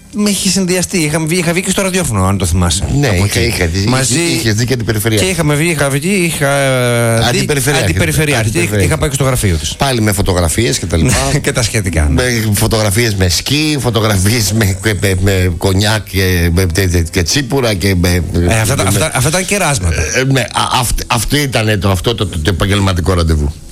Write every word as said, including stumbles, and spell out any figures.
με είχε συνδυαστεί. Είχα βγει, είχα βγει και στο ραδιόφωνο, αν το θυμάσαι. Ναι, είχα, είχα δει. Μαζί... Είχε δει και την περιφερειάρχη. Και είχαμε βγει, είχα βγει, είχα αντιπεριφερειάρχη. Είχα πάει και στο γραφείο της. Πάλι με φωτογραφίες και τα λοιπά. Και τα σχετικά. Με φωτογραφίες με σκι, φωτογραφίες με, με, με κονιάκ και, με, και τσίπουρα. Και με, ε, αυτά, με, αυτά, αυτά ήταν κεράσματα. Ε, ναι, αυ, αυτό ήταν το, αυτό το, το, το επαγγελματικό ραντεβού.